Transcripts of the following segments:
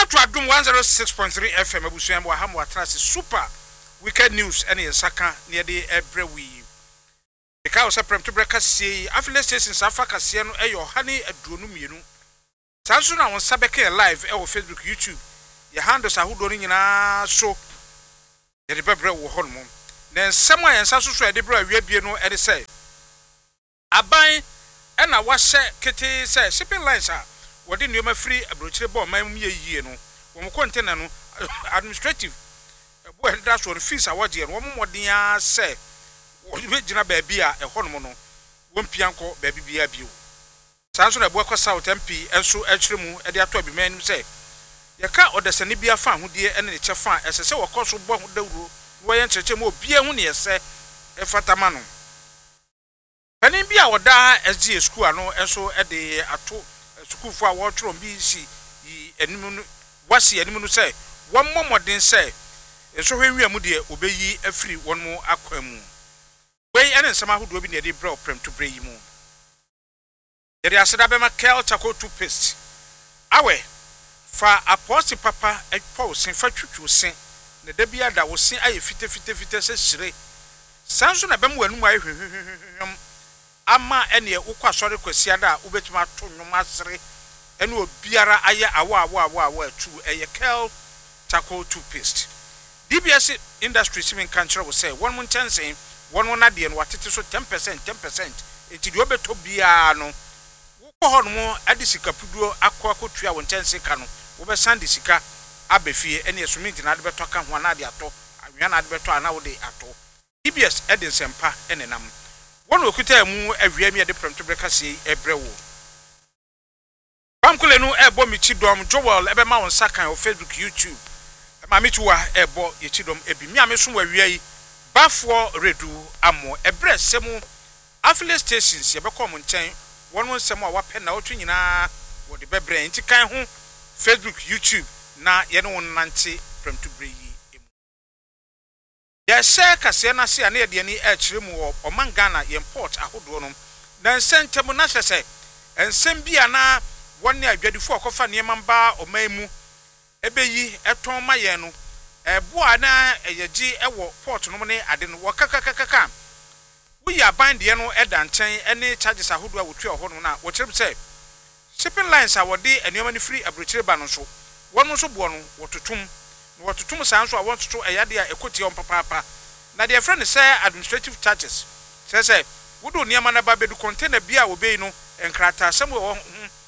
to Adum 106.3 FM abusuan bo ha mo atrase super wicked news ene saka near the every we because prem to break see affiliate stations Africa see no eyo hani aduonu mienu sanso na won sabeke live e wo Facebook YouTube ye handles ahodo ni nyina so ye de bebre wo honmo na nsem a yensa so so e de bra awiabie no e de say aban e na wa hye kete say shipping lines a wodi nneoma free abrochire bo man mu yeyie no wo container no administrative bo e so fees a wodi no wo moden a say wo be gina ba bia e honom no wo mpianko ba bibia bio sanso na bo kwa South MP enso akire mu e de ato abima nim say ye ka odesane bia fa hodie ene ne chefa esese wo koso bo ho dawuro wo ye ncheche mu obia hu ne yese e fatama no panin bia woda SG school ano enso e de ato sukufo a wo tro bi si enimu no wasi enimu no say won momodin say enso hwenwia mu de obeyi afiri won mu akwamu wey ene nsama hodo bi ne de bra prem to bre yi mu de aseda be ma kel chako toothpaste awe fa aposi papa e paul sin fa twutwu sin ne da bia da wo sin aye fite se hire sanso na be mu anu aye hwehwehwem ama ene ukwa sori kwasi da ubetuma ato nwom asere ene obiara aye awo atu eye kel chako toothpaste DBS industry simin kanchero wo say one mun tense one na de no watete so 10% enti de obeto bia no wo ho no adisika puduo akotua won tense ka no wo be sande sika abefie ene esumint na de beto ka ho na de ato anwa na de beto ana wo de ato DBS eden sempa ene nam won okuta mu awia mi de premto breka sei ebrewo bamkule no ebo mi chidom Joel ebe ma won sakan o Facebook YouTube ma mi tuwa ebo ye chidom ebi mi ameso awia yi bafo redu amo ebre semu affiliate stations ye bekom nchen won nsem a wape na otu nyina wo de bebre nti kan ho Facebook YouTube na ye ne won nante premto bre yi emu ya share kase na se na ye de ni e kire mu o mangana ye import ahodo no na nsentemu na hye ensem bia na won ne adwadifo akofa ne mamba o maimu ebeyi eton maye no eboa na eyeji ewo port no ne ade no wakakakaka we ya band de no eda nchen ene charges ahodo a wotu ho no na wo kire say shipping lines a wodi enyoma ni free abrochire ba no so won so bo no wotutum sanso a won so eyade a ekoti on papa na de friend say administrative charges say wodo niam na ba bedu container bia obei no enkrata asem wo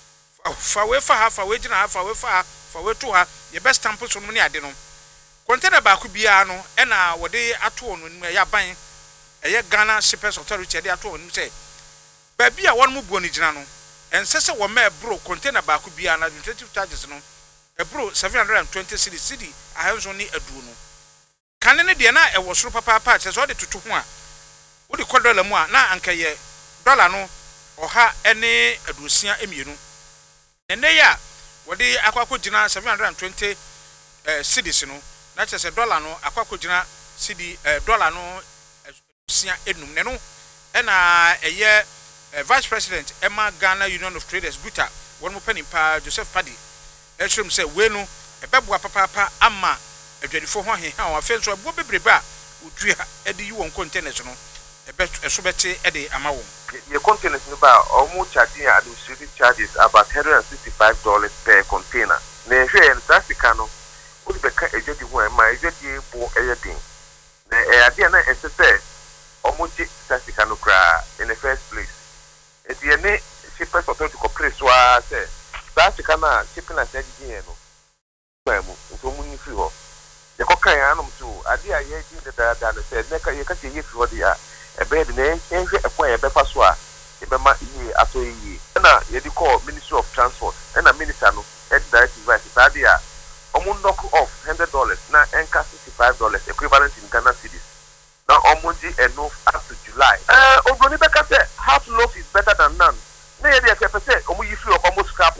fa we fa ha fa we gina ha fa we fa fa we to ha ye best stamp so no ne ade no container ba ku bia no e na wode ato onu ni ya ban eye Ghana Shippers Authority de ato onu say ba bia won mu buo ni gina no ensese wo ma bro container ba ku bia na administrative charges no ebro 720 cedi ahenso ni adu no kan ne de na e wo soro papa che so de tutu ho a wo de $1 mu a na anka ye dollar no oha ene adusia emienu ene ya wo de akwakogina 720 cedis no na che se dollar no akwakogina cedi dollar no adusia enum ne no ena eye Vice President Emma Ghana Union of Traders Guta won mo panimpa Joseph Paddy echum say we no ebeboa papa ama adwadifo ho he ha afenso ebo bebreba odua ede yi won containers no eso bete ede ama won your containers no ba almost charging administrative charges about $165 per container na hwe en traffica no odi beka ejedi ho ma ejedi bo eyedin na ade na ensese almost traffica no kra in the first place edi ene Shippers Authority ko preswa say traffica na shipping and charging no mu nso mu ni fi ho ye ko kan anom to ade a ye di da na say na ka ye ka ye fi ho dia ebe de na enhwe ekwan ye be fa so a ye be ma yi ato yi na ye di call Ministry of Transport na minister no head directive vice ade a omo knock off $100 na enka $65 equivalent in Ghana cedis na omo di enough up to July obroni be ka say half loaf is better than none na ye dey say omo yi fi omo scrap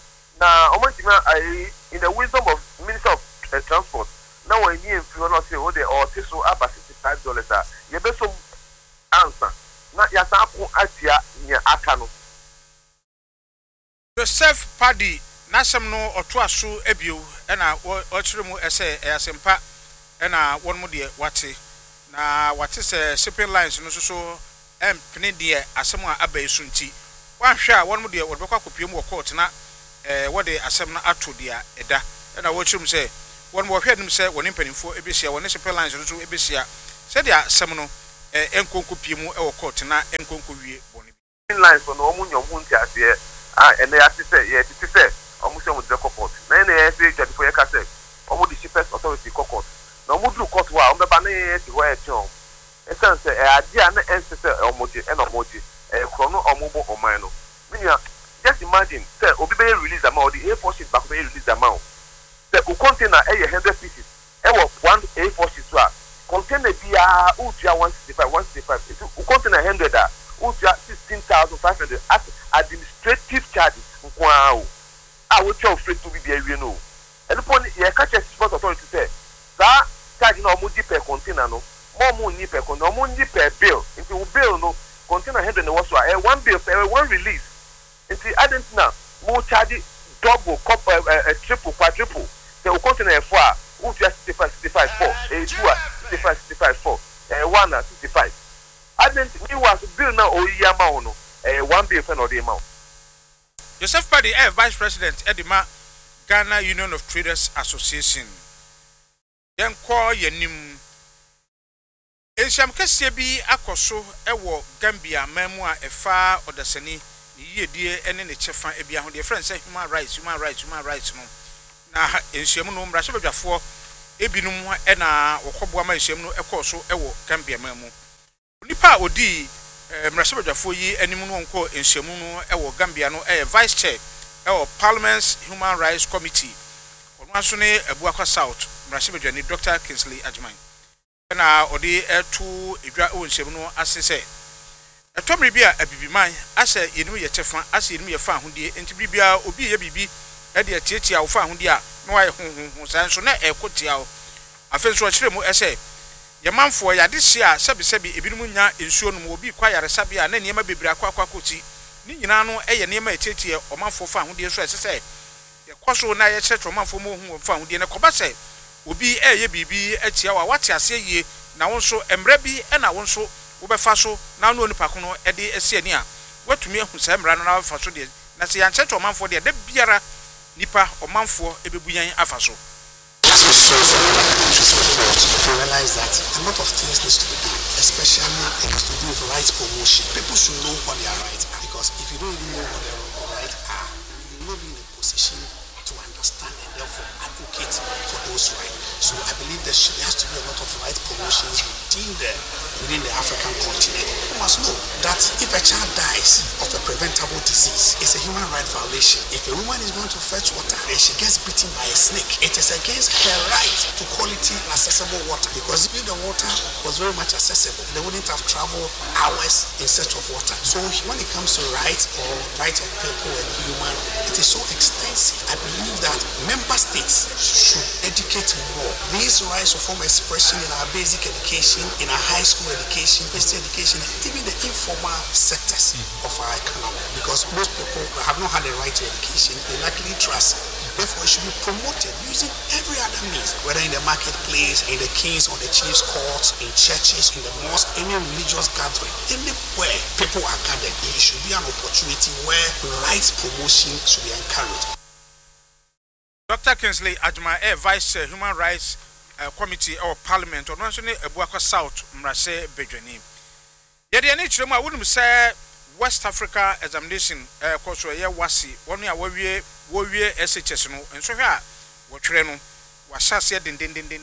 na omo tima in the wisdom of Minister of Transport na when you if you not say o dey or so about $65 ye be so answer na ya sa ko atia nya aka no Joseph Paddy na asɛm no ɔto aso ebio ɛna ɔkyerɛ mu ɛsɛ ɛyasempa ɛna wɔn mu deɛ wate na wate sɛ shipping lines no so ɛmpene deɛ asɛm a aba yi so nti wanhwɛ a wɔn mu deɛ wɔde bɛkɔ akɔpie mu wɔ court na wɔde asɛm no ato deɛ ɛda ɛna wɔkyerɛ mu sɛ wɔn mu wɔhwɛ anim sɛ wɔne mpanimfoɔ ebehyia wɔne shipping lines no so ebehyia sɛdeɛ asɛm no ɛnkonkɔpie mu ɛwɔ court na ɛnkonkɔwie bɔne shipping lines no wɔn nyɔm ho nti aseɛ ɛnɛ yɛate sɛ yɛtete sɛ wɔn sɛ wɔn de kɔ court na ɛnɛ yɛsɛ dwadifo yɛka sɛ wɔn de shippers authority kɔ court na wɔn duru court hɔ a wɔn bɛba ne yɛsi hɔ ɛkyɛn wɔn ɛsan sɛ adeɛ a na ɛnsɛ sɛ wɔn gye ɛna wɔn gye korɔ no wɔn bɔ ɔman no minia just imagine sɛ obi bɛyɛ release ama ɔde A4 sheet baako bɛyɛ release ama o sɛ o container ɛyɛ 100 pieces ɛwɔ 1 A4 sheet so a container biara utua 165 o container 100 a utua 16,500 as administrative charges nkoa o a wotwa ofrɛ to bi bia wie no ɛno po yɛ ka kyɛ support authority sɛ saa charge na ɔmo di per container no mo ni per container ɔmo ni per bill nti wo bill no container 100 na wɔ so a one bill per one release nti adentina mo charge double triple quadruple sɛ o container ɛfo a utua 65 4 2 a 65 4 1 a 65 adentina mi was bill na oyi ama wo no one bill fɛ na ɔde ma wo Joseph Paddy, Vice President, Edima, Ghana Union of Traders Association. Then call your name. Ensham Kasebi Akoso, Ewo, Gambia, Memoir, Efa, or the Seni, ye dear, and in the Chefan, Ebia, on their friends say human rights. No. Now, Enshamunum, Rashabaja 4, Ebinum, Ena, or Hobwama, Enshamu, Ecoso, Ewo, Gambia Memo. Nipa Odi. Mrasabaja foyi animu nko enhyemu ewo Gambia no vice chair ewo Parliament's Human Rights Committee ono aso ne Abuakwa South Mrasabaja ni Dr. Kingsley Adjuman na odi etu edwa ewo enhyemu no asese etomri bia abibiman ase yenum ye tefa ase yenum ye fa ahodie enti bibia obi ye bibi e de tietia wo fa ahodie a na waye honhon san so na ekotia o afenso akire mu ese Yamanfo yade hia sebi ebinum nya ensuo no obi kwa yaresabe a na niema bebira kwakoti ni nyina no eye niema etietie omanfo fa ahode so esese yekoso na ye checho omanfo mo hu fa ahode ne koba se obi eye bibi atia wa wate ase yie na wonso emra bi na wonso wo befa so na no onipa ko no ede ese ani a watumi ahu sa emra no na fa so de na se yan checho omanfo de biara nipa omanfo ebebuyan afa so. To realize that a lot of things needs to be done, especially it has to do with rights promotion. People should know what their rights are, because if you don't even know what their rights are, you will not be in a position to understand and therefore advocate for those rights. So I believe there has to be a lot of rights promotions within the African continent. You must know that if a child dies of a preventable disease, it's a human right violation. If a woman is going to fetch water and she gets bitten by a snake, it is against her right to quality and accessible water, because if the water was very much accessible, they wouldn't have traveled hours in search of water. So when it comes to rights or rights of people and human, it is so extensive. I believe that member states should educate more. These rights of form expression in our basic education, in our high school education, basic education, and even the informal sectors of our economy. Because most people have not had the right to education, they likely trust. Therefore, it should be promoted using every other means, whether in the marketplace, in the king's or the chief's courts, in churches, in the mosque, any religious gathering, anywhere people are gathered, there should be an opportunity where rights promotion should be encouraged. Dr. Kingsley Adjuman, Vice Human Rights Committee or Parliament, or National Abuakwa South, Mrase Bedwani. Yet, any children, I wouldn't say West Africa examination, course, where wasi, one year warrior SHS, and so here, what Treno was said in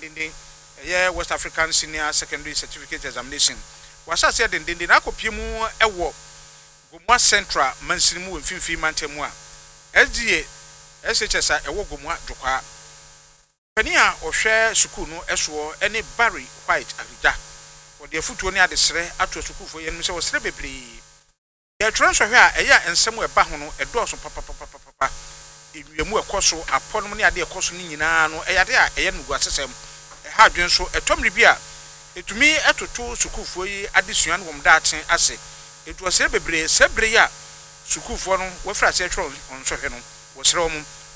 West African Senior Secondary Certificate Examination. Was said in Dindinako Pimu, a walk, Gumwa Central, Mansimu, and Finfi Mantemua. SDA. SHS Ewogumwa Jokwa Pania or share Sukunu Eswo any Barry White Avida or the foot near the Sre after Suku for Yen was Rebebri. Their transfer here a year and somewhere Bahono a dozen papa if you move coso upon money idea costing no a yada a yen guasem a hard so a Tom Ribia. It to me at two Suku for ye addition wom dancing assay. It was Rebebri Sebria Suku for no, where Fratron on Soheno. Was Rome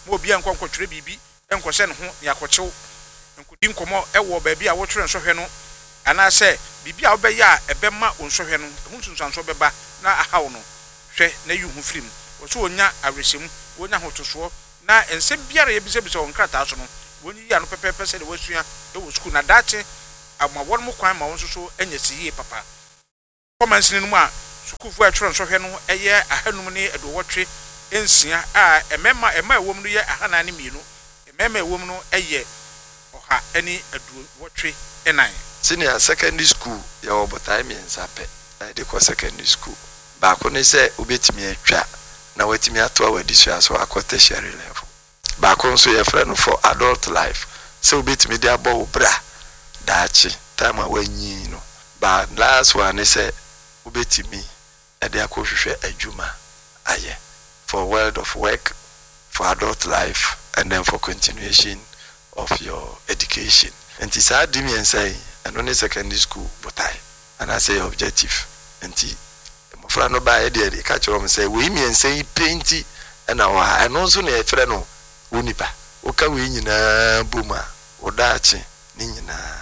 mo obi an kwankotwere bibi enko se ne ho ne akokyew enkodi nkomo ewo ba bia wo twere nsɔhwɛ no ana se bibi a obɛyɛ a ɛbɛma onsɔhwɛ no hu sunsanso bɛba na ahaw no hwɛ na yi hu firim wo so onya awresem wonya hotoso na ensem biara ye bisebisa on krata so no woni yi ano pepepe se de wasua ewo school na dache ama won mo kwan ma won so anya siye papa komansini no mu a sukufu atwere nsɔhwɛ no ɛyɛ ahanum ne edowotwe ensia a emema ewom no yɛ ahana ne mienu emema ewom no ɛyɛ oha ani edowotwe enan senior secondary school ya obotai mi nsape de ko secondary school ba ko ne se obetimi atwa na watimi ato awadisu aso akọ tertiary level ba ko nso ye friend for adult life se obetimi de abo bra daachi time awanyi no ba last one se obetimi e de akohwehwe adwuma aye for world of work for adult life and then for continuation of your education and it's hard to me and say and only secondary school botai and I say objective enti mofra no ba e de ka kyerɛ me say we me say painti and our and also na efre no wonipa wo ka we nyina boma wo daache ni nyina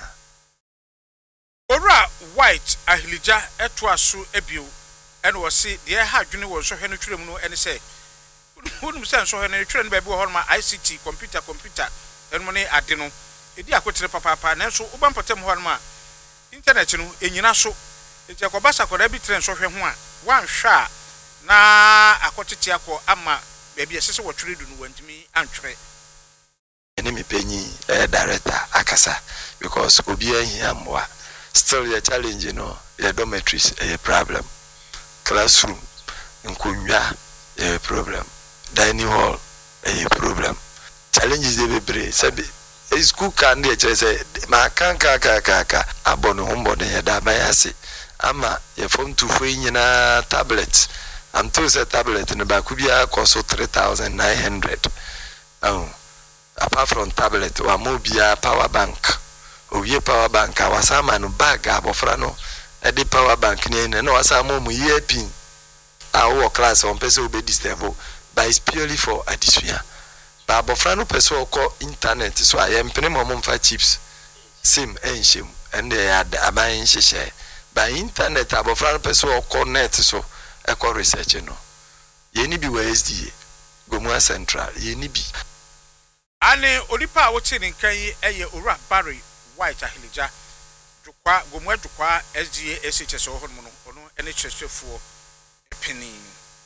ora white ahilija eto aso ebio ene wo se de ha adwene wo sohwe no twere mu no ene say wonum se sohwe no twere no ba bi wo ma ICT computer ene mo ne ade no edi akotere papa na so wo bampatem ho ma internet no enyina so eti akobasa koda bi tren sohwe ho a wan hwa na akotete akọ ama ba bi esese wo twere du no wantimi antwere ene me penyi director akasa because obi ahia mwa still your challenge no your dormitories a problem classroom nkonwa a problem dining hall a problem challenges dey be sabi school can dey say ma kan abono humbo dey da bayase ama your phone to fo nyina tablet am to say tablet no ba ku bia cost 3,900 apart from tablet wa mo bia power bank owie power bank awasama no bag abofra no e de power bank ni na wasama mu ye pin awo class on pese obe disturb by purely for addition ba abofra no pese okọ internet so ayempene mo mfa chips sim enhyem and they had aban hyehyɛ by internet abofra no pese okọ net so ekọ research no ye ni bi wa SDA Gomua Central ye ni bi ane onipa a wote ne nkan yi eye ora Barry White ahilija dukwa Gomua dukwa SDA SHS ho no ono ene kyerɛkyerɛfoɔ epinin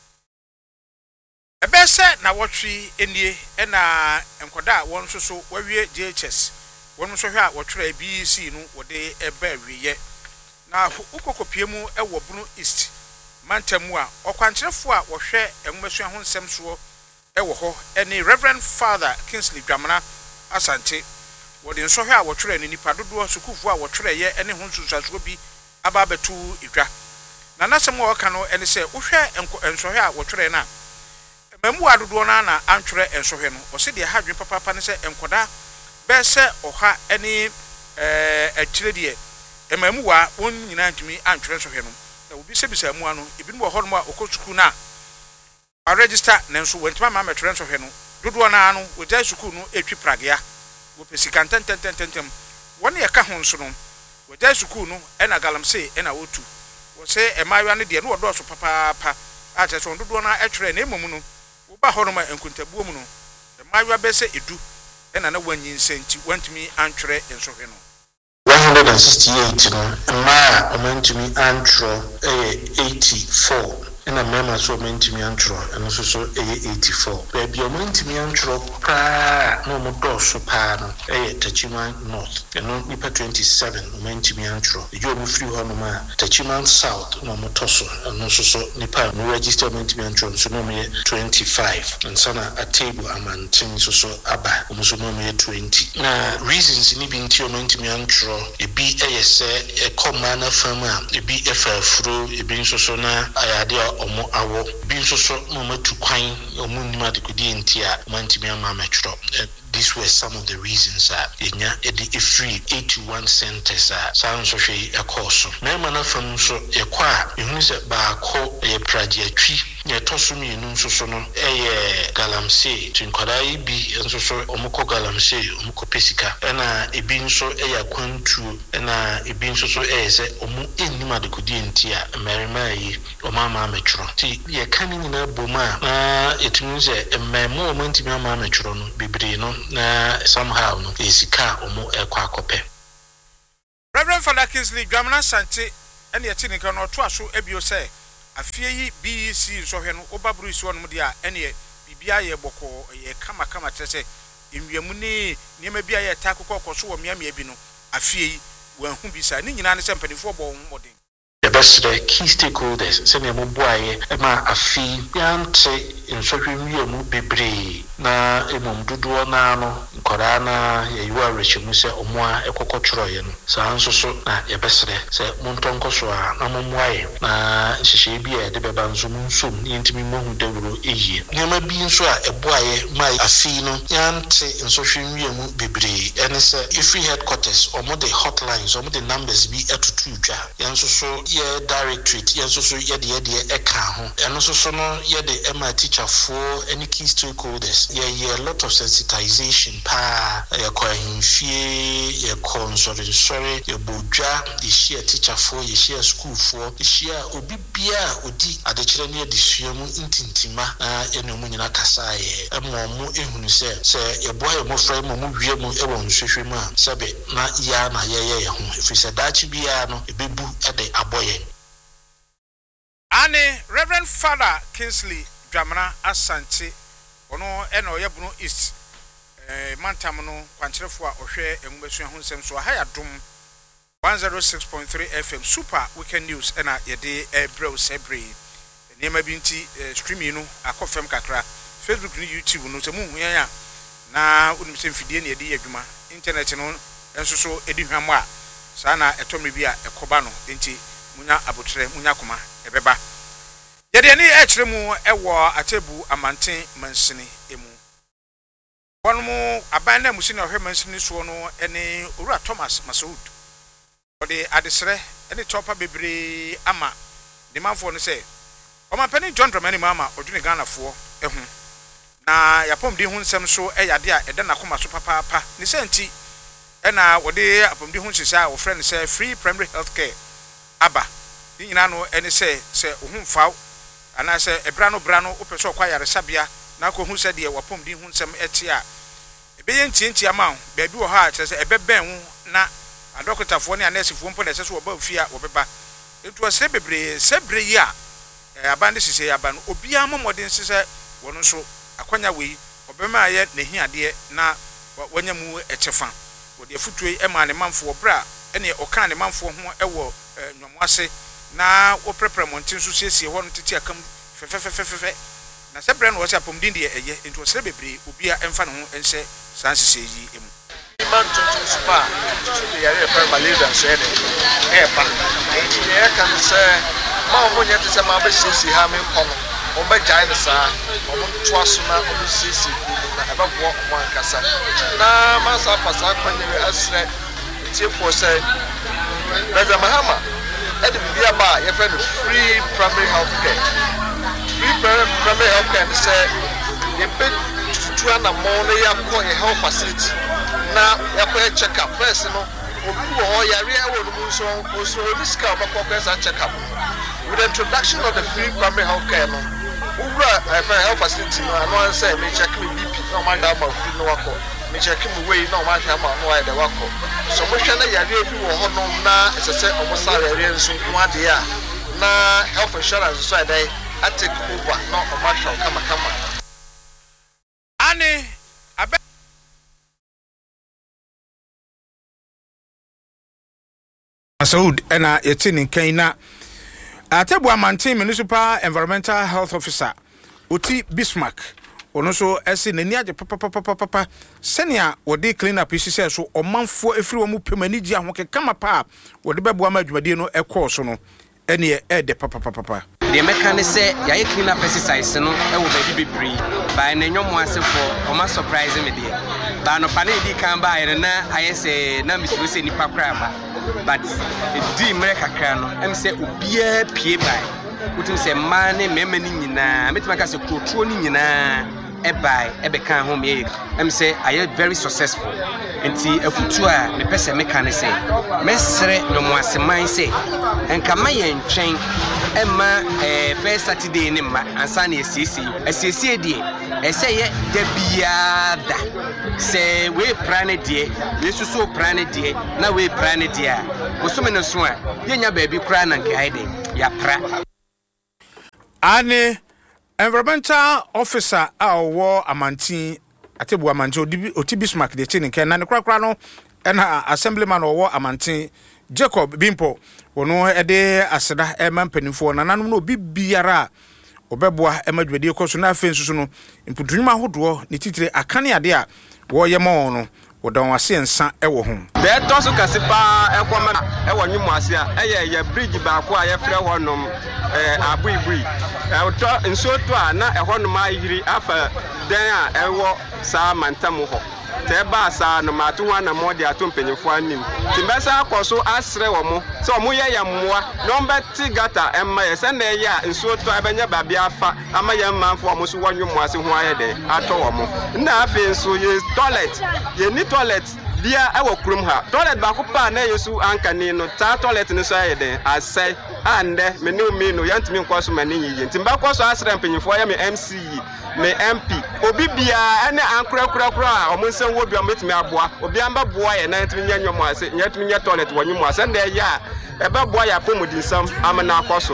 ebese na wotwe enie na enkoda won so wawie JHS won so hwe a wotwere BEC no wode eba wiye na ukokopie mu ewo Bunu East mantamu a okwankyerefo a wohwe enwumasua ho nsɛm so ewo ho ene Reverend Father Kingsley Dwamana Asante wode nso hwe a wotwere ne nipa dodo sukufu a wotwere ye ene ho nsusuaso bi aba betu idwa na nasɛm a wɔka no ene sɛ wohwe enso hwe a wotwere na mamu adodo na antwere ensohwe no o se de hadwe papa ne se enkoda be se oha ene atire de mamu wa won nyina ntumi antwere ensohwe no na obi se bisa mu ano ebi no ho no a okosuku na a register na nso wontima ma metwere ensohwe no dodo na no wo jai suku no etwi pragea wo pesika tententem won ye ka ho nso no wo jai suku no ena galamse ena wotu wo se emawa ne de no wodo so papa a che so dodo na etwere na emamu no ba hono ma enkuntabuo mu no de mawa bese edu ena na wanyi nsenti wantumi antwere ensohwe no 168 no ma omantumi antro 84 ena mema so omantumi antro eno so 84 baby omantumi antro pa no mo doso pa no Tachima North eno nipa 27 omantumi antro ejo mo free hono ma Tachima South no mo toso eno so nipa no register omantumi antro so no me 25 and sana a table amantin so aba so no me 20 na reasons ni bi nti omantumi antro ebi eyese ekomana fama ebi efafuro ebi so na ayade omo awo bi so no matu kwan omo nima de kodi ntia omantumi ama metro these were some of the reasons free 81 centers sound so a course. Memana from so a qua, you miss a barco, a prajetri, a tosumi, nunsosono, a galamse, to inquire be and so omoko galamse, omoko pesica, and a bean so a quantu, and a bean so as a omu inima de Kudientia, Marimai, or Mamma Metro. Ye coming in a boma, it means a moment in Mamma Metro, Bibrino, somehow, is a car or more a quacope. Reverend Father Kingsley Dwamena Sante and your tinica no twaso ebio say afie BEC so hwe no obabru so no dia ene bibia ye boko ye kama tese enwiamu ni niema bia ye takokko so wo miamia bi no afie wan hu bi sa ni nyina ne sempanifo bo homoden the best key stakeholders send them boy ma afi yante nsɔhwɛmu bebree na emom dodoɔ na no nkɔraa na yeyiwa rechemu sɛ ɔmoa ekɔkɔtwerɔyɛ no saa nso so na yɛbɛsrɛ sɛ montɔnkɔ so a na mommoaye na nhyehyɛ bi a yɛde bɛba nso monsom ne yɛntimi mohu dawuro eyie nneɛma bi nso a ɛboaeɛ ma afi no yɛante nsɔhwɛmu bebree ɛne sɛ every headquarters ɔmo de hotlines ɔmo de numbers bi ɛtoto dwa yɛn nso so yɛ directorate yɛn nso so yɛde ɛka ho ɛno nso so no yɛde ɛma teacher for any key stakeholders. Yeah, a lot of sensitization. Your sorry, your boja, you share teacher for, you share school for, you share Obibia, Odi, at the Chilenia, the Siamu, Intintima, and Munina Kasai, a momu, and say, your boy, more frame, Mumu, Ewan, Shishima, Sabe, na Yana, if we said that, be a bibu at the aboye. Anne, Reverend Father Kingsley Dwamena Asante ono eno yebunu east mantam no kwankyerefo a ohwe enwumesu ahonsem so ha ya dom 106.3 FM super weekend news ena yede ebrew sebre niema bi nti streaming no akofem kakra Facebook ni YouTube no se mu huyan ya na unim se mfidie na yede adwuma internet no enso so edi hwam a saa na etomre bi a ekoba no nti munya abotre munya koma ebeba yede ni ekire mu ewo atebu amanten mansini emu wonmu aban na musini ohwe mansini so no ene owura Thomas Masoud ode adesere ene topa bebre ama de manfo no se o mapani John Dramani mama odwene Ghana fo ehu na yapom di hunsem so eyade a ede na koma so papa ni senti ena wode apom di hunsisa wo friend say free primary healthcare aba ni nyina no ene se ohumfaw ana se ebrano brano opeso kwa yare sabia na ko hu se de wapom di hunsem eti a ebeye ntienti ama baabi wo ha se ebeben hu na adokotafo ne anesifo mpo na se so oba ofia obeba etu ose bebre sebre yi a abande sise ya ba no obi amomodin sise wono so akwanya wei obema aye na hiade na wanya mu echefa wode afutuei ema ne manfo bra ene oka ne manfo ho ewo nwomase na wo prepare montin so siesie ho no tete akam fefefefefe na sebre no wo se apomdin de eye nti osere bebre obi a emfa ne ho ense sansese yi emu man to spa to the area for Malaysia said ba e kan say ma mo nya tse ma ba siesie ha me kono o ba jai ne sa o mo to aso na o siesie ku na e ba bo mo ankasa na ma sa pasa kwanye asre tie for say Brother Mahama and the ba your friend free primary health care. Free primary health care say you pay to an amount of a health facility. Now you check up first, you know. So this car check up. With the introduction of the free primary health care, health facility, no one say me check me BP, no matter about free no work. Me check me way, no matter about no way the work. So much na yare bi wo hono na esese omosa yare nso kwa de a na health insurance so dey take over no omasha kama ani abe Masoud ena yetini kaina atebu amantin municipal environmental health officer Oti Bismarck ono so ese nani age papa senia wode clean up isi so omanfo efiri wo mu pemani gi ahokeka mapa wode beboa ma adwumade no ekọ so no ene e de papa the mechanic say ya clean up exercise no e wo baby bebree by na nyomo asefo o ma surprise me there ba no pa na di kan ba ye na aye say na misiwo say nipa kra ba but di America kra no em say obia pie by wotum say man ne mema ni nyina metima ka say kotro ni nyina e by e be kan ho me em say aye very successful enti afutu a me pese mechanic say mesre no mo aseman say enka ma ye ntwen Emma first Saturday in ma ansa na esiesie die ese ye da biada se we prane die yesu so prane die na we prane die a osome no so a yenya baabi kra na nke haide ya pra ane environmental officer awo amantin atebu amantin otibismark de chini nke na ne kra no na assemblyman owo amantin Jacob Bimpo wono ede aseda emampanifo nananum no bibiara obeboa emadwedi ekoso na afensusu no impudunuma hodo ne titire akane ade a wo yemo no wodon wase nsa ewo ho de toso kasipa ekoma ewo nwumu ase a eye bridge ba ko a ye frɛ honom abuibui to nso to a na ehonum ayiri afa den a ewo sa mantam ho teba sa no matu wana modi atompanyefo anim timbesa akoso asre wo mo so mo ye yammoa no mbeti gata emma ye se na ye a nsuo to abenya babia afa ama ye manfo mo so wonwemo ase ho aye de ato wo mo na afi nso ye toilet ye ni toilet dia ewo krum ha toilet ba ko pa na yesu ankani no ta toilet ni so aye de asai ande me ne mi no yantimi nkoso mani yiye timba koso asre mpanyefo ya me MC me MP obi bia ene ankura omunsen wo bia metimi aboa obi amba boa ye na ntimi nyanyomo ase nyatimi nya toilet wonyomo ase na ya ebe boa ya pomodinsam amana akoso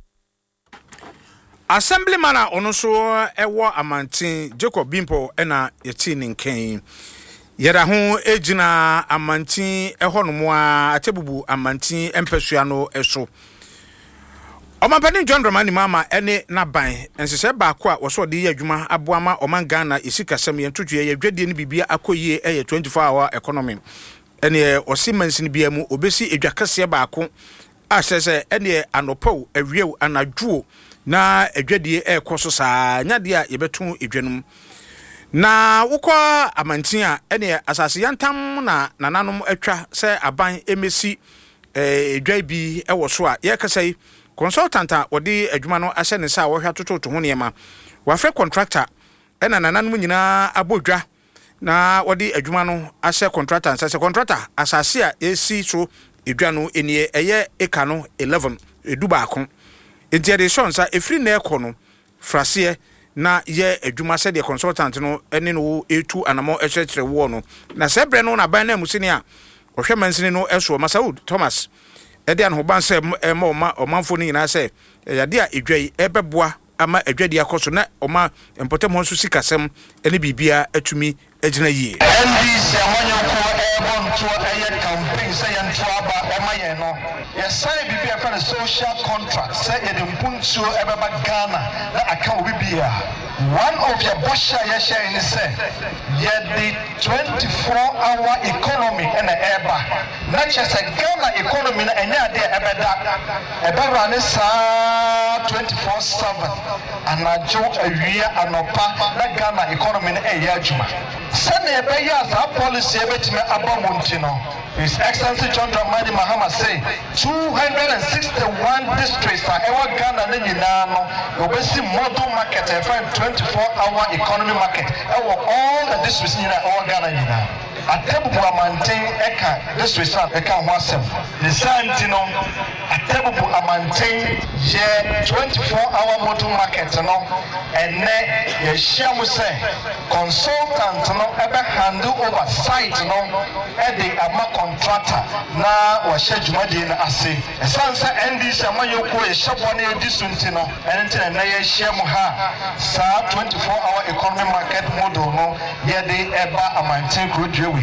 assemblyman ono so ewo amantin Jacob Bimpo ena yeti ni nken yera ho ejina amantin ehonomo a atebubu amantin empesua no eso Omampani John Dramani mama ene naban ensese ba ko a wo so de ye adwuma aboama oman Ghana isikasem ye ntotwe ye dwadie ne bibia akoyie 24 hour economy ene osimansin bia mu obesi edwakase ba ko a sese ene anopo awiew anadwo na edwadie ekoso saa nyade a yebetu edwanum na wukọ amantin a ene asase yantam na nananom atwa se aban emesi edwai bi ewo so a ye kasai consultant wodi adwuma no ahye ne sa wo hwa tototo ho niema wa frɛ contractor ena nananum nyina abodwa na wodi adwuma no ahye contractor nsa se contractor asase a esi so edwa no enie eye eka no 11 eduba akon entiade shonsa efri na ekɔ no frase na ye adwuma se de consultant no ene no etu anamo ehyekyere wo no na sebre no na ban na musini a ohwe mansini no eso Masaud Thomas ede an ho ban se omanfo ni nyina se yade a edwai ebeboa ama edwadi akoso na oma empotem ho so sikasem ene bibia atumi agina yie NDC amanyoko ebonto eye campaign se yanto aba emaye no ye sai bibia fa social contract se ye de mpuntuo ebeba Ghana na aka obibia one of your bosha ye share ni se ye the 24-hour economy ena eba na chese Ghana economy na enya de ebeda ne sa 24/7 anajo awia anopa na Ghana economy na eya adwuma sene ebe ya za policy ebetime abamonti no His Excellency John Dramani Mahama say 261 districts are ewa Ghana na nyina no obesi model market and 24-hour economy market ewa all the districts nyina ewa Ghana nyina atebubu amanten eka districts eka ho asem the santino atebubu amanten ye 24-hour model market no ene ye hyiamu say consultant no ebe handle over site no e dey ama contractor na wa hye na ase esansa NDC amayoko ye hyebo na edi sunti no ene na ye hyiamu ha sa 24-hour economy market model no ye dey eba amanten krodwe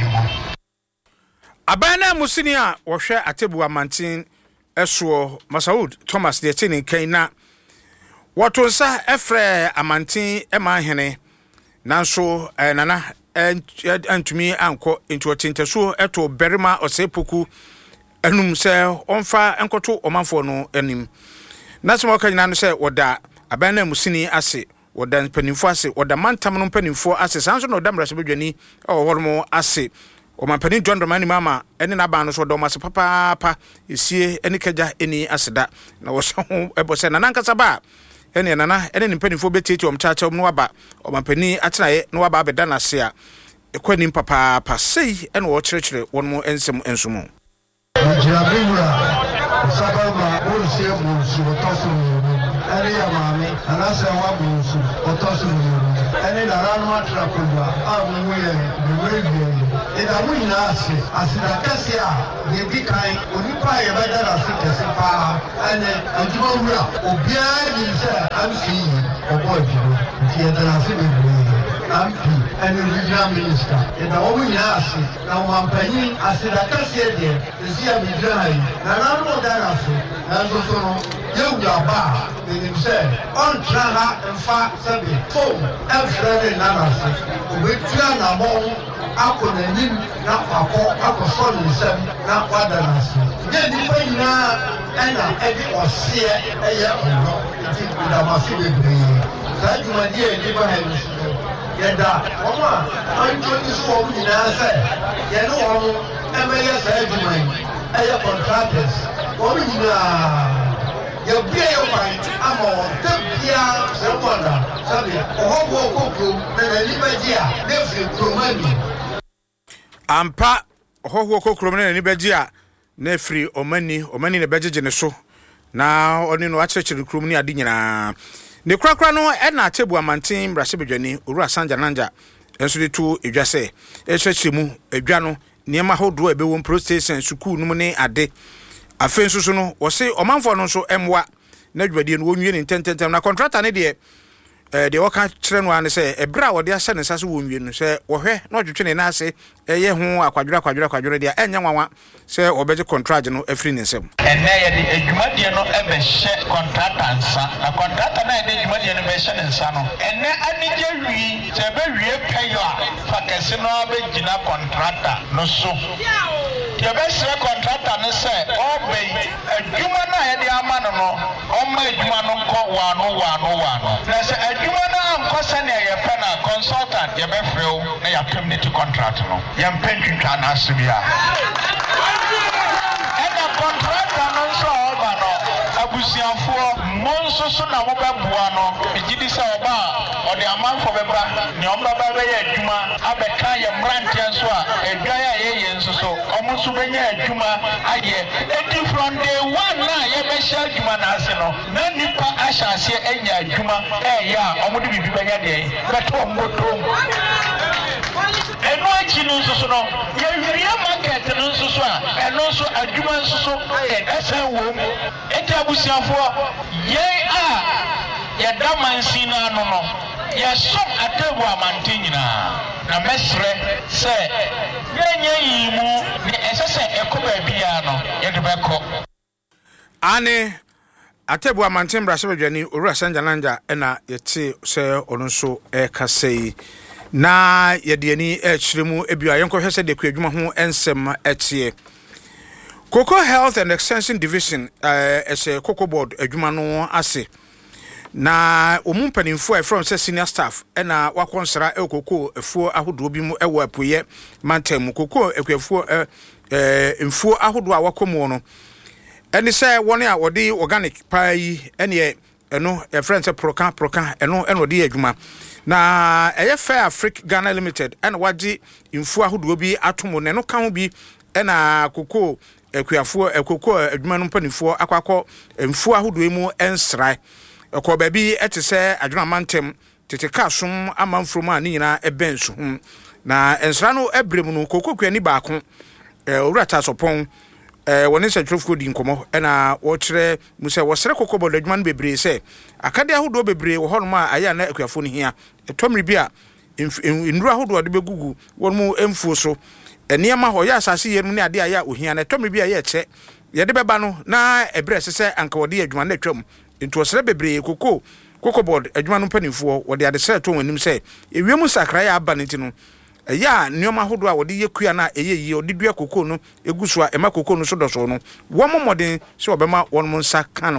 abana musini a wohwe atebu amantin eso Masaud Thomas de tini kaina wotonsa efre amantin ema hene nanso nana antumi anko into tinteso eto berima osepoku enum se onfa enkoto omanfo no anim na so ka nyina no sɛ woda aban na musini ase woda panimfo ase woda mantam no panimfo ase sanso no da mraso bedwani hɔ ase o mampani John Dramani mama ene na ba no so do mase papa esie ene kagya eni aseda na wo so ebo se na nankasa ba ene nana ene ni panimfo betieti o mchacha no waba o mampani atenaye no waba abeda na se a ekwani papa sei ene wo kyerɛkyerɛ won mo ensem ensumo Sakama ursi musu otosu ani yamami anase wa musu otosu ani laran matra kuba amuye biwege ida muina asida kasia yebi kai onipa ye badara sikese pa ani ajuma wura obia ni se amsi obojiru ti edara se biwege ampi ani regional minister ida omuina na wampani asida kasia de isia bidrai na nanu dara so na so no yewaba ni se on traha mfa sabi fo every nanasi obetua na mo akonanim na akosọ nsem na wadanasi ye ni fayina ana edi ose eye ono ti kudamasi bebre sa jumadi ni ba he yeda oma anjo ni so mu na se ye no omo emeye sa jumai eye contractors o mi na ya bia yo mai amo tabia se wanda sabi ohobo okoko na libajia nefi kromani ampa hoho kokrom na ni begia na free omani na bejeje ne so na oni no akyerɛkyerɛ krom ni ade nyina ne krakra no na atebu amanten brase bedwani owura sanja nanja enso de to edwase ɛkyerɛkyerɛ mu edwa no niema hodo ebewo pro station sukuu no mu ne ade afen so no wo se omanfo no so emwa na dwade no wonwie ne tententem na contractor ne de waka kyerɛ no ane sɛ ebra wo de ahyɛ ne sase wonwie no sɛ wo hwɛ na odwetwe ne nase ɛyɛ ho akwadwura de enya nwanwa sɛ obegye contract no afiri ne nsɛm ɛnɛ yɛ de adwumadie no ɛbɛhyɛ contractor nsa na contractor na yɛ de adwumadie no bɛhyɛ ne nsa no ɛnɛ anigye wi sɛ bɛwie pɛyɔ a fakɛse no abɛgyina contractor no so yɛbɛhyɛ contractor no sɛ ɔbɛyi adwuma no a yɛde ama no no ɔma adwuma no nkɔ wano na sɛ adwuma no ankɔ sɛnea yɛpɛ na consultant yɛbɛfrɛ wo na yɛapem ne ti contract no yɛmpɛ ntwitwa no ase bi a ɛna contractor no nso a ɔba no abusuafoɔ mo nso so na mobɛboa no megye di sɛ ɔba a ɔde amanfo bɛba ne ɔmbɛba bɛyɛ adwuma abɛka yɛ mmeranteɛ nso a adwan a yɛyɛ nso so ɔmo nso bɛnya adwuma ayɛ edi from day one na yɛbɛhyɛ adwuma no ase no na nipa ahyɛ aseɛ anya adwuma ɛyɛ a ɔmo de biribi bɛnya deɛ bɛtɔ mbotom ɛno akyi no nso so no yɛwie market no nso so a ɛno nso adwuma nso so ɛsɛn wɔ mu eti abusuafoɔ yɛn a yɛda mansin no ano no yɛsom atabu amante nyinaa na mɛsrɛ sɛ yɛnyɛ yi mu ne ɛsɛ sɛ ɛkɔ baabia no yɛde bɛkɔ ane atabu amante brase bedwani owura sanja nanja ɛna yɛte sɛ ɔno nso ɛkasɛi na yɛde ani ɛkyerɛ mu ebia yɛnkɔhwɛ sɛ de kwadwuma ho ensɛm ɛteɛ Cocoa Health and Extension Division ɛsɛ Cocoa Board adwuma no ase na omu mpanimfo from say senior staff ɛna wakonsra ekoko efuo ahodo bi mu ɛwɔ apoye mantam koko ekwafuo mfuo ahodo a wakomu no ɛne sɛ wɔne a wɔde organic pai ɛne ɛno friends proka ɛno ɛno de adwuma na ɛyɛ Fair Africa Ghana Limited ɛna wagye mfuo ahodo bi atomo ne no ka ho bi ɛna koko ekwafuo ekoko adwuma no mpanimfo akwakɔ mfuo ahodo mu ɛnsrai ekɔ baabi ɛte sɛ adwuma mantem tete ka som amanfrom a ne nyina ɛbɛnsu hum na ensra no ebrem no kokokua ni baako owura tasopon wɔne sɛ trofko di nkɔmɔ ɛna wɔkyerɛ mu sɛ wɔsrɛ kokobɔ adwuma no bebree sɛ akade ahodo bebree wɔ hɔnom a ayɛ na akuafo no hia ɛtɔmre bi a nduru ahodo de begugu wɔn mu emfuo so nneɛma hɔ yɛ asase yɛm ne ade ayɛ ohia na ɛtɔmre bi a yɛ kyɛ yɛde bɛba no na ɛbrɛ sɛ anka wɔde adwuma na atwam into osere bebree Cocoa Board adwuma no panimfo wɔde ade sɛ to wanim sɛ ewiem sakra ya aba ne ti no ɛya nneɛma hodo a wɔde yekua na ɛyɛ yi wɔde dua koko no eguso a ɛma koko no so dɔso no wɔn moden sɛ wɔbɛma wɔn nsa ka no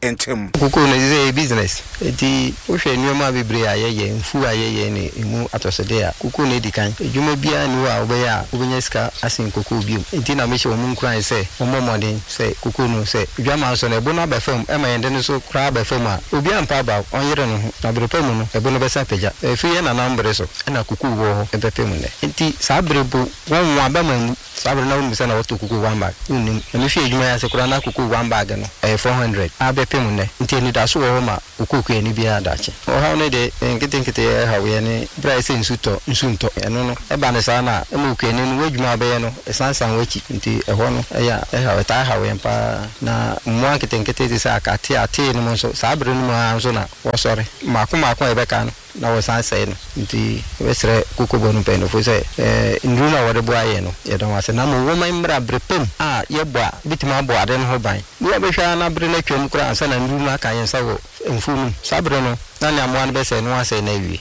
entem kuku no is a business enti wo hwe nneoma bebre ayeye mfu ayeye ne emu atosede a kuku no edikan edwuma bia ni wa obeya a obenya sika asin kuku biom enti na meche omu nkran se omomodin se kuku no se dwama so na ebo na befam ema yende no so kra befam a obi ampa ba onyere no ho na berepam no ebo no besa peja efi ye na number so na kuku wo ho ebepem ne enti sabrebo won wa ba man sabre na won na wato kuku one bag unim na fi edwuma ya se kra na kuku one bag no 400 abepem ne enti ni da so wo ma kuku ku ni bia dache o ha no de nkete ha we ne bra se nsunto eno no eba ne sa na emu ku ni no wadwuma ba ye no esansan wachi enti eho no eya ha we ta ha we mpa na mwa nkete ti sa akate ate ni mo so sabre no ma so na wo sore makoma ebeka no na wo sanse no nti wesre kuku bonu pe no fo se ndruna wo de bo aye no ye don wase na mo wo man mra brepem a ye bo a bitima bo ade no ho ban wo be hwa na bre na twam kura ansa na ndruna ka yen sa wo mfunu sabre no na ne amwa no be se no ase na wi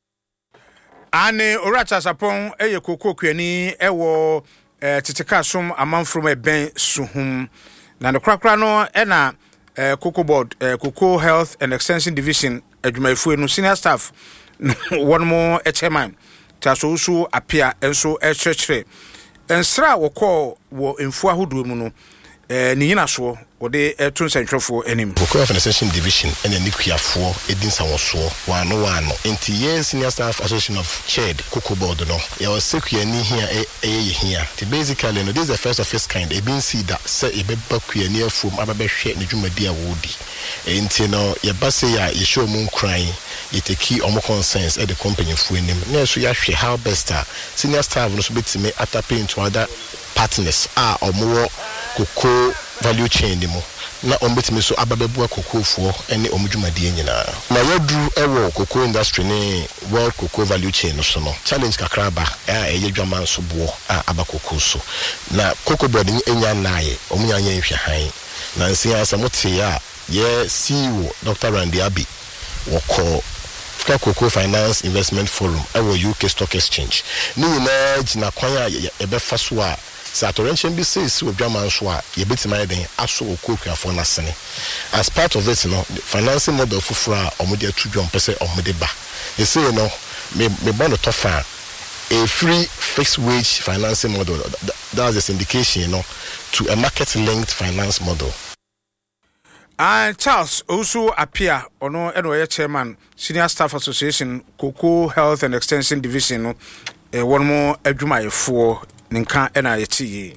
ane oracha sapon eye kuku kwani ewo titeka som amanfrom eben suhum na ne krakra no na Cocoa Board, Cocoa Health and Extension Division, adwumayefo no senior staff one more chairman taso so apia enso chrechere ensra wo call wo emfu ahodo mu no ni yina so wo de to nsentwefo enim Cocoa Health and Extension Division and the nikuafo edin sawoso wano enti yen senior staff association of chaired Cocoa Board no ya sekuani here the basically no this is the first of its kind e bin see that say e be bakuani afom ababehwe ne dwumadi a wodi enti no ye base ya ye show mu nkran ye take omo concerns at the company fu enim na so ya hwe how best senior staff no so betime atape into other partners omo cocoa value chain mo na ombetime so ababebu cocoa fo ene omdwumadi nyina na yadru ewo cocoa industry ne world cocoa value chain no so no challenge kakraba yedwaman so bo abakoko so na Cocoa Board ni enya nae omunyanya nhwehan na nsia samote ya ye CEO Dr. Randy Abi woko Cocoa Finance Investment Forum ewo UK Stock Exchange ni nyina gina kwan a ebefa so a Satorenchen be says with German Swa, ye bit my den, aso cook for Nasani. As part of it, the financing model for Fra or Media 2 John Pesse or Medeba. You say, me born a tough a free fixed wage financing model. That's a syndication, to a market linked finance model. And Charles also appear or no chairman, Senior Staff Association, Cocoa Health and Extension Division, one more adwumayefo ninka ena yeti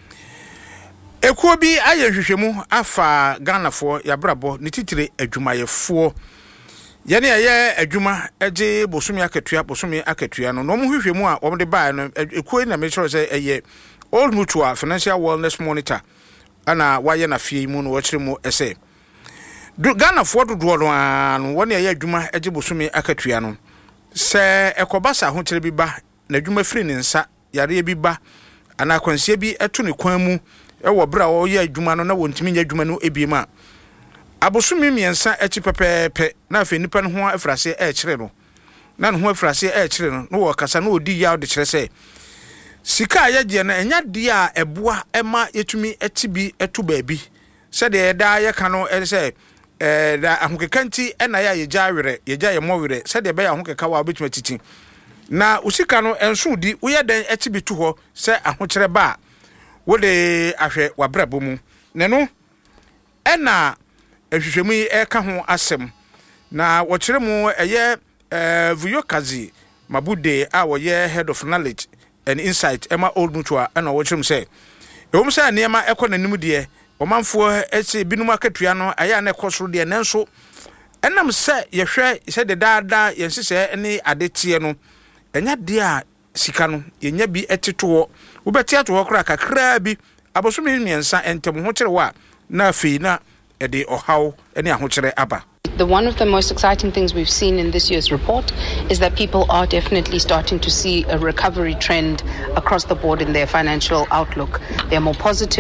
ekuo bi ayehwehwemu afa Ganafo yabrabo ne titire adwumayefo yene aye adwuma eje bosumi akatua no mo hwehwemu a wo de baa no ekuo na me sure say eye Old Mutual Financial Wellness Monitor ana waye na fie mu no wo kire mu ese Ganafo dodo no an woni aye adwuma eje bosumi akatua no se ekobasa ho kire bi ba na adwuma firi ne nsa yare bi ba ana kwansie bi eto ne kwan mu ewo bra wo ye adwuma no na wontimi nya adwuma no ebiema abosumi miensa echi pepepe na afi nipa no ho afrase kire no na no ho afrase kire no no wo kasa na odi ya de kire se sika ye na enya de a eboa ema yetumi eti bi eto baabi se de da ye ka no se da ahokekanti na ya ye jawere ye ja ye mowere se de be ya ahokeka wa obetuma titi na usika no enso di uye den etibitu ho se ahokere ba wo de ahwe wabrabo mu ne no ena ehwehwemu eka ho asem na wo kire mu eye Vuyokazi Mabude a wo ye head of knowledge and insight Emma Old Mutual ena wo kire mu se ewum se niema ekonanim de omanfo ese binum akatua no aya na ekosoro de nenso enam se yehwe se de daada yensese ene adetie no enya dia sika no yenya bi eteto wo beti ato ho kra kakra bi abosumi miensa entem ho kire wa na afi na ede ohaw ene aho kire aba. One of the most exciting things we've seen in this year's report is that people are definitely starting to see a recovery trend across the board in their financial outlook. They're more positive,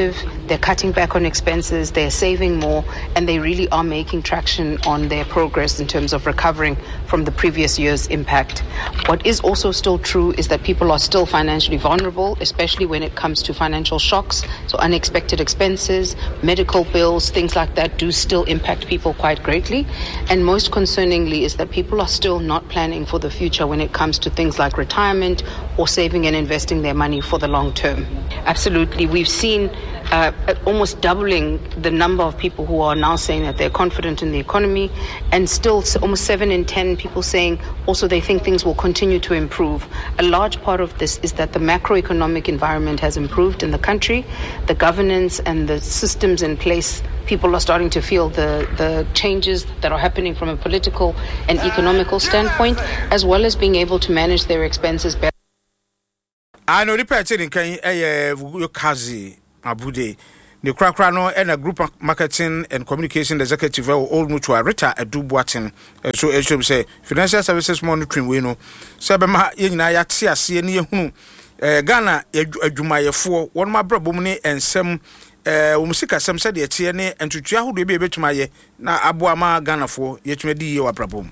they're cutting back on expenses, they're saving more, and they really are making traction on their progress in terms of recovering from the previous year's impact. What is also still true is that people are still financially vulnerable, especially when it comes to financial shocks. So unexpected expenses, medical bills, things like that do still impact people quite greatly. And most concerningly is that people are still not planning for the future when it comes to things like retirement or saving and investing their money for the long term. Absolutely. We've seen almost doubling the number of people who are now saying that they're confident in the economy, and still almost 7 in 10 people saying also they think things will continue to improve. A large part of this is that the macroeconomic environment has improved in the country, the governance and the systems in place. People are starting to feel the changes that are happening from a political and economical standpoint, as well as being able to manage their expenses better. I know the person in Kazi Abude. The Krakrano and a group marketing and communication executive Old Mutual Rita Adubuatin. So it should say financial services monitoring wino. Sabema Yenaya Tia Sieni Ghana Jumaya 4 1 my brabumni and some Umusika some said the Tiene and to Chahu de Baby to my na Abuama Ghana 4 yet medi your brabum.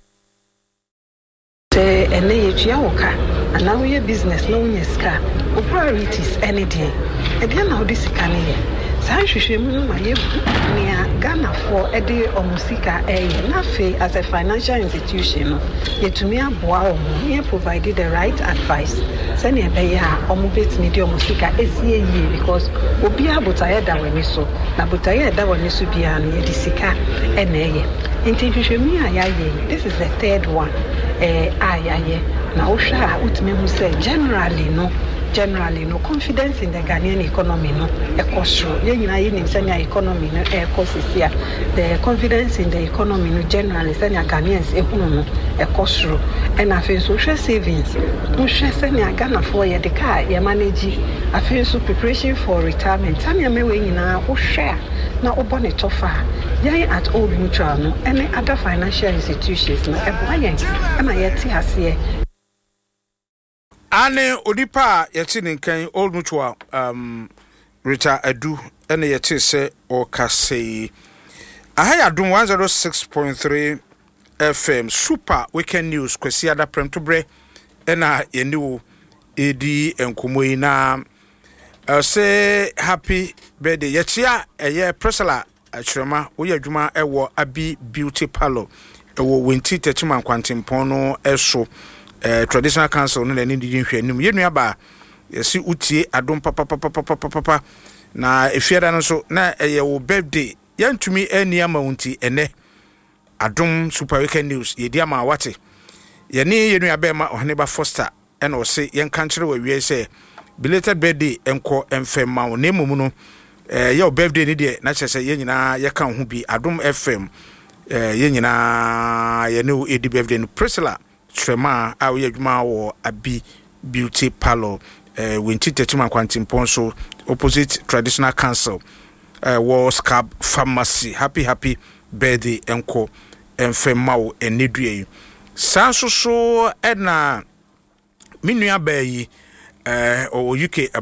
And and now we business no nyeska o priorities any day e dey na odi sika ne ye san hwehwemu ma ye nia Ghana for e dey omusika na fe as a financial institution yetumi aboa omo ye provide the right advice say na be ya omo betimi dey omusika esie yi because obi abotaye da wani so na abotaye da wani so bia na ye di sika e na ye nti hwehwemu ayaye. This is the third one ayaye. Now, generally no confidence in the Ghanaian economy no economy no the confidence in the economy no generally senya Ghanaians and I feel social savings senya Ghana for ye the car ye manage I feel so preparation for retirement sanya mewe nyina share na obone tofa yai at Old Mutual no any other financial institutions na eboyen na yeti hase Ane odipa yeti nkan Old Mutual Rita Adu ene yeti se o kase ahaya dum 106.3 FM super weekend news kwesi ada prem to bre ena yeniwo edi enkomoyi na say happy birthday yetia eye Priscilla Achirema oye adwuma ewo Abi Beauty Parlor ewo Wenti Techman Kwantimpon no eso traditional council no nani di nhwanim yenu aba yesi utie adom papa na efiada no so na eye wo birthday yantumi ani amount ene adom super weekend news yedi ama wate yeni yenu aba ma Ohaneba Foster ena o se yen kankere wa wie se belated birthday enko emfema wo nemu no your birthday ni de na chese ye nyina ye kan ho bi Adom FM ye nyina ye ne edi birthday no Priscilla Trema a we adwuma wo Abi Beauty Parlor Wenti Techman Kwantimpon so opposite traditional council war scab pharmacy happy birthday enko emfema wo enedue sanso ena minua bayi o UK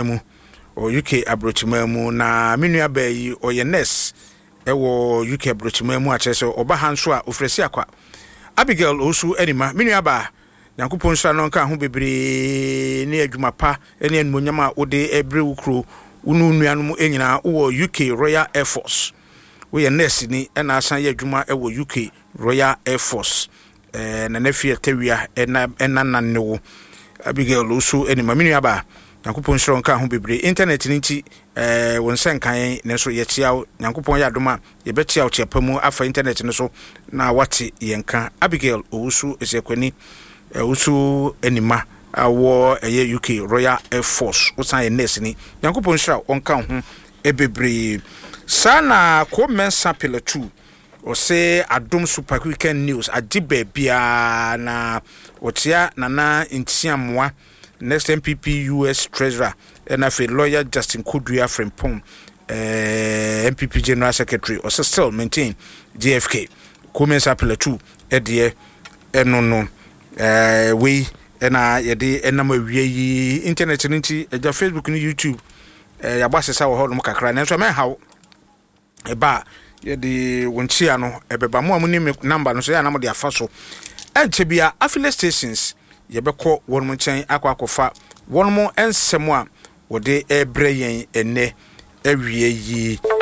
abrochimemu na minua bayi o yenes ewo UK abrochimemu achese oba hanso a ofresi akwa Abigail osu enima minua ba Yankopon sra no nka ho bebre ne adwuma pa ene anmonyama ode ebre wukro unu nuanom enyina wo UK Royal Air Force wo ye nurse ni ena asan ye adwuma ewo UK Royal Air Force na nafie tawia ena nanne wo Abigail osu enima minua ba Yankopon sra nka ho bebre internet ni nti won senkan ne so ye chia Yankopon ya doma ye betia o chepamu afa internet ne so na wate yenka Abigail osu esekwani usu enima awo eye UK Royal Air Force usan ye nurse ni Yankopon sra onka ho ebebre sana ko mensa pile 2 o se Adom super weekend news adibe bia na otia nana ntiamwa next MPP US Treasurer and a lawyer Justin Kudria Frempong MPP General Secretary or still maintain JFK Comments Apple 2 edie enono we ena yede enama wie internet nti eja Facebook ni YouTube ya bosesa wo ho no kakra nanso me hawo eba ye di wonchia no ebeba mo amuni number no so ya na mo de afa so bia affiliate stations ye beko won mo chen akwakofa won mo ensemo a wo de ebre yen ene awie yi